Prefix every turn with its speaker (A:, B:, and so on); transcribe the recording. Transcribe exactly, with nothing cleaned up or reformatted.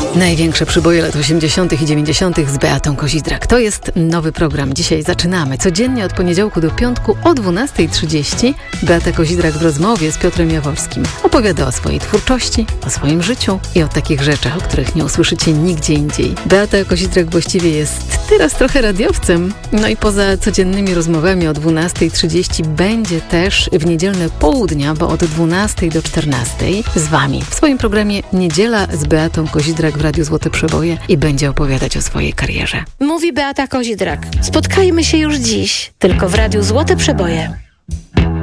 A: Największe przyboje lat osiemdziesiątych i dziewięćdziesiątych z Beatą Kozidrak. To jest nowy program. Dzisiaj zaczynamy. Codziennie od poniedziałku do piątku o dwunasta trzydzieści Beata Kozidrak w rozmowie z Piotrem Jaworskim opowiada o swojej twórczości, o swoim życiu i o takich rzeczach, o których nie usłyszycie nigdzie indziej. Beata Kozidrak właściwie jest teraz trochę radiowcem. No i poza codziennymi rozmowami o dwunasta trzydzieści będzie też w niedzielne południa, bo od dwunastej do czternastej z Wami w swoim programie Niedziela z Beatą Kozidrak w Radiu Złote Przeboje i będzie opowiadać o swojej karierze.
B: Mówi Beata Kozidrak. Spotkajmy się już dziś, tylko w Radiu Złote Przeboje.